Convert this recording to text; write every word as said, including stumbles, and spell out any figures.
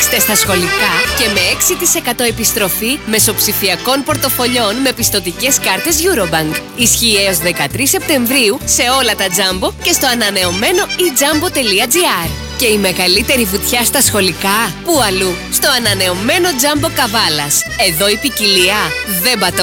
Παίξτε στα σχολικά και με έξι τοις εκατό επιστροφή μεσοψηφιακών πορτοφολιών με πιστωτικές κάρτες Eurobank. Ισχύει έως δεκατρείς Σεπτεμβρίου σε όλα τα Jumbo και στο ανανεωμένο e jumbo τελεία gr. Και η μεγαλύτερη βουτιά στα σχολικά, πού αλλού, στο ανανεωμένο Jumbo Καβάλας. Εδώ η ποικιλία δεν πατώ.